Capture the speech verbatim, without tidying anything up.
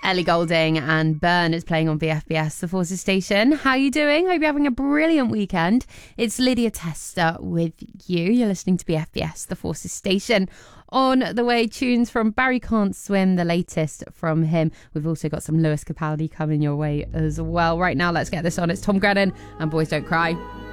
Ellie Goulding and Burn is playing on V F B S, the Forces station. How are you doing? Hope you're having a brilliant weekend. It's Lydia Tester with you. You're listening to V F B S, the Forces station. On the way, tunes from Barry Can't Swim, the latest from him. We've also got some Lewis Capaldi coming your way as well. Right now, let's get this on. It's Tom Grennan and Boys Don't Cry.